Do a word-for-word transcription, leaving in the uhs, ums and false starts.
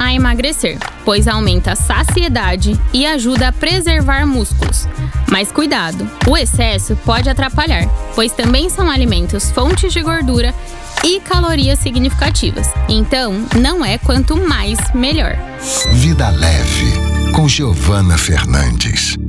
a emagrecer, pois aumenta a saciedade e ajuda a preservar músculos. Mas cuidado, o excesso pode atrapalhar, pois também são alimentos fontes de gordura e calorias significativas. Então, não é quanto mais, melhor. Vida Leve, com Giovana Fernandes.